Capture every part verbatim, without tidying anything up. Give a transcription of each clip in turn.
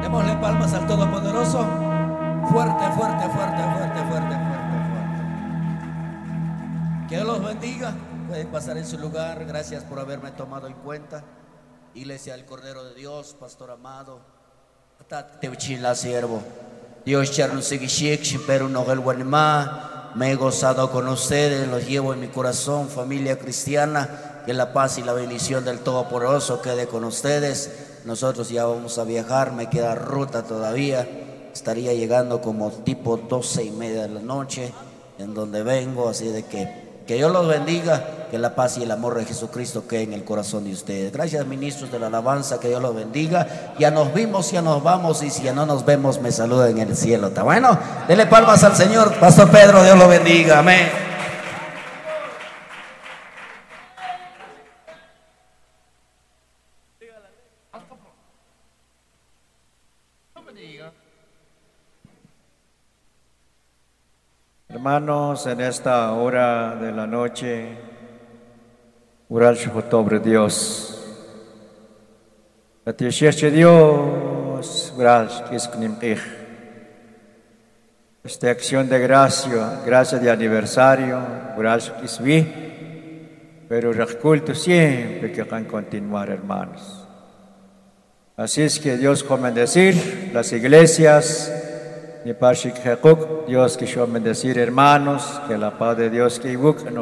Démosle palmas al Todopoderoso. Fuerte, fuerte, fuerte, fuerte, fuerte, fuerte, fuerte. Que Dios los bendiga. Pueden pasar en su lugar. Gracias por haberme tomado en cuenta. Iglesia del Cordero de Dios, pastor amado. Teuchila siervo. Dios pero no el me he gozado con ustedes, los llevo en mi corazón, familia cristiana. Que la paz y la bendición del Todopoderoso quede con ustedes. Nosotros ya vamos a viajar, me queda ruta todavía. Estaría llegando como tipo doce y media de la noche en donde vengo, así de que que Dios los bendiga, que la paz y el amor de Jesucristo quede en el corazón de ustedes. Gracias, ministros de la alabanza, que Dios los bendiga. Ya nos vimos, ya nos vamos, y si ya no nos vemos, me saluda en el cielo. ¿Está bueno? Denle palmas al Señor. Pastor Pedro, Dios lo bendiga. Amén. Hermanos, en esta hora de la noche, orar sobre Dios. Atieshe Dios, gracias. Esta acción de gracia, gracias de aniversario, gracias vi, pero el culto siempre que van a continuar, hermanos. Así es que Dios come a decir, las iglesias, Dios que yo bendecir, hermanos, que la paz de Dios que nos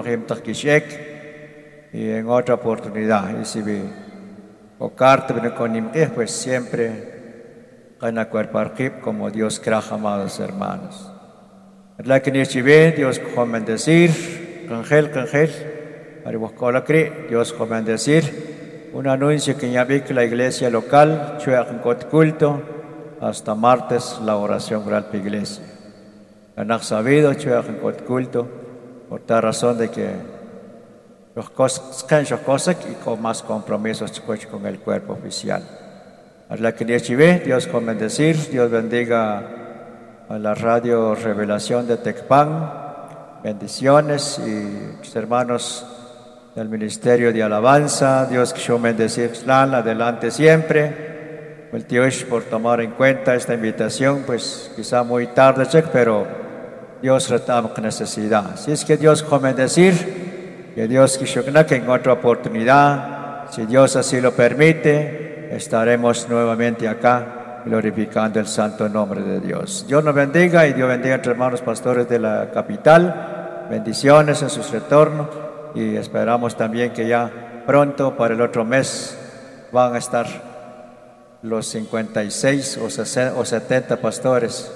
y en otra oportunidad, y si vi o carta con pues siempre van a cuerpar como Dios crea, amados hermanos. La que Dios como bendecir, ángel, ángel, Dios como bendecir, un anuncio que ya vi que la iglesia local, culto, hasta martes la oración para la iglesia. Han sabido en culto por tal razón de que los cosas y con más compromisos con el cuerpo oficial. A la que Dios como bendecir, Dios bendiga a la radio Revelación de Tecpan, bendiciones, y los hermanos del Ministerio de Alabanza, Dios que yo bendecir, adelante siempre. El tío es por tomar en cuenta esta invitación, pues quizá muy tarde, pero Dios retama con necesidad. Si es que Dios come decir, que Dios quiso que en otra oportunidad, si Dios así lo permite, estaremos nuevamente acá glorificando el santo nombre de Dios. Dios nos bendiga y Dios bendiga a entre hermanos pastores de la capital. Bendiciones en sus retornos y esperamos también que ya pronto, para el otro mes, van a estar los cincuenta y seis o setenta pastores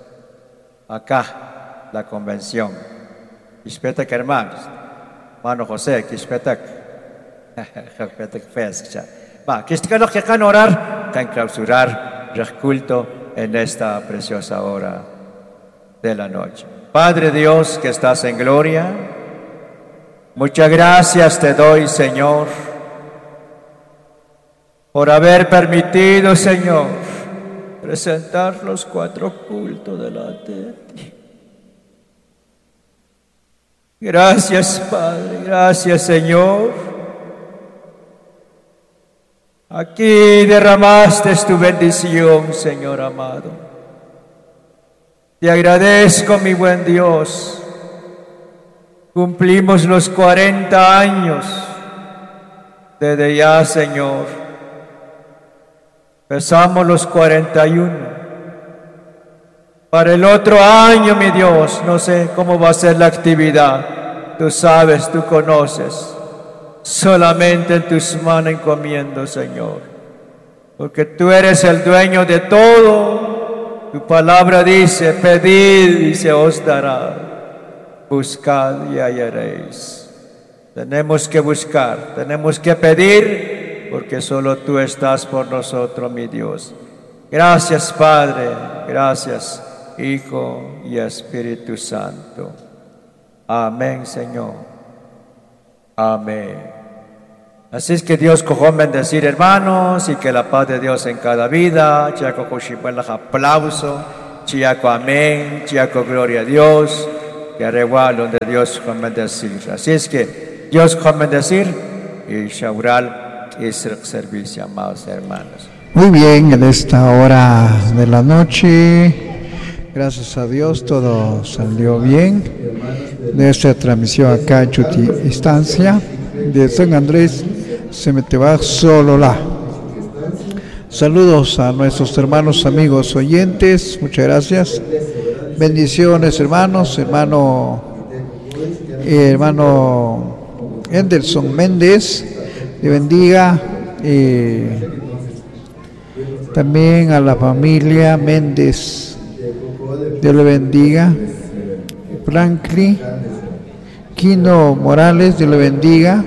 acá, la convención. Quispetak, hermanos, hermano José, Quispetak, va, que este que can orar, can clausurar el culto en esta preciosa hora de la noche. Padre Dios que estás en gloria, muchas gracias te doy, Señor, por haber permitido, Señor, presentar los cuatro cultos delante de ti. Gracias, Padre, gracias, Señor. Aquí derramaste tu bendición, Señor amado. Te agradezco, mi buen Dios. Cumplimos los cuarenta años desde ya, Señor. Empezamos los cuarenta y uno. Para el otro año, mi Dios, no sé cómo va a ser la actividad. Tú sabes, tú conoces. Solamente en tus manos encomiendo, Señor. Porque tú eres el dueño de todo. Tu palabra dice, pedid y se os dará. Buscad y hallaréis. Tenemos que buscar, tenemos que pedir, porque solo tú estás por nosotros, mi Dios. Gracias, Padre, gracias, Hijo y Espíritu Santo. Amén, Señor. Amén. Así es que Dios cojo bendecir, hermanos, y que la paz de Dios en cada vida. Chiaco Koshipuela, aplauso. Chiaco amén. Chiaco gloria a Dios. Que arregua donde Dios cojo bendecir. Así es que Dios cojo bendecir y shaural es servicio, amados hermanos. Muy bien, en esta hora de la noche, gracias a Dios, todo salió bien. De esta transmisión acá en Chuti Instancia, de San Andrés, Semetebaj, Sololá. Saludos a nuestros hermanos, amigos, oyentes, muchas gracias. Bendiciones, hermanos, hermano, eh, hermano Henderson Méndez, le bendiga. Eh, También a la familia Méndez, Dios le bendiga. Franklin Quino Morales, Dios le bendiga.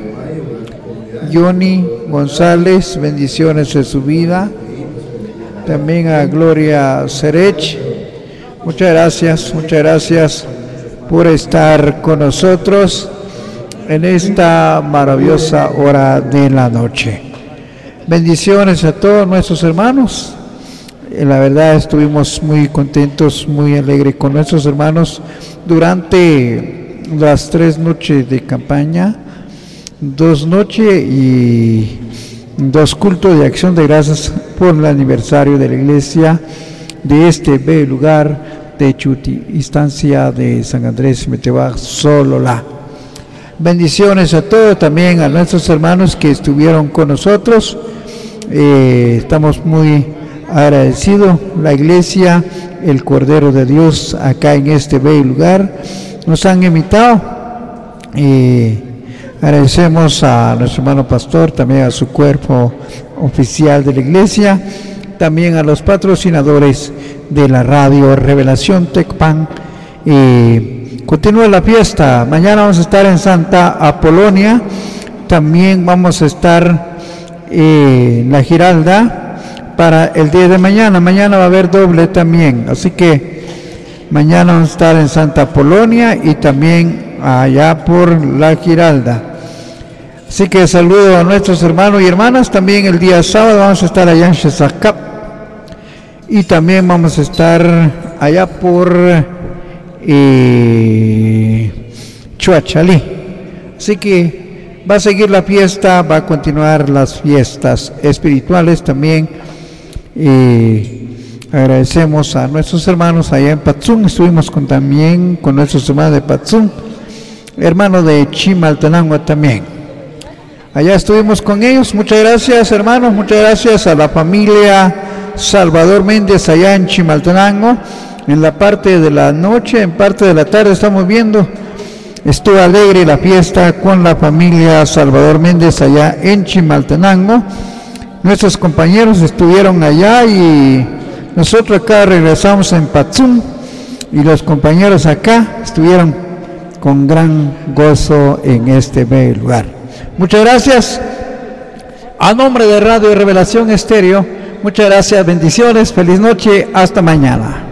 Johnny González, bendiciones en su vida. También a Gloria Serech, muchas gracias, muchas gracias por estar con nosotros en esta maravillosa hora de la noche. Bendiciones a todos nuestros hermanos. La verdad estuvimos muy contentos, muy alegres con nuestros hermanos durante las tres noches de campaña, dos noches y dos cultos de acción de gracias por el aniversario de la iglesia de este bello lugar de Chuti Instancia de San Andrés Semetebaj, Sololá. Bendiciones a todos, también a nuestros hermanos que estuvieron con nosotros. Eh, estamos muy agradecidos. La iglesia, el Cordero de Dios, acá en este bello lugar, nos han invitado. Eh, agradecemos a nuestro hermano pastor, también a su cuerpo oficial de la iglesia, también a los patrocinadores de la radio Revelación Tecpan. Eh, Continúa la fiesta. Mañana vamos a estar en Santa Apolonia. También vamos a estar eh, en la Giralda para el día de mañana. Mañana va a haber doble también. Así que mañana vamos a estar en Santa Apolonia y también allá por la Giralda. Así que saludo a nuestros hermanos y hermanas. También el día sábado vamos a estar allá en Shesacap. Y también vamos a estar allá por Eh, Chuachalí. Así que va a seguir la fiesta, va a continuar las fiestas espirituales también. Eh, agradecemos a nuestros hermanos allá en Patzún. Estuvimos con, también con nuestros hermanos de Patzún, hermanos de Chimaltenango también. Allá estuvimos con ellos. Muchas gracias, hermanos. Muchas gracias a la familia Salvador Méndez allá en Chimaltenango. En la parte de la noche, en parte de la tarde estamos viendo, estuvo alegre la fiesta con la familia Salvador Méndez allá en Chimaltenango. Nuestros compañeros estuvieron allá y nosotros acá regresamos en Patzún y los compañeros acá estuvieron con gran gozo en este bello lugar. Muchas gracias. A nombre de Radio Revelación Estéreo, muchas gracias, bendiciones, feliz noche, hasta mañana.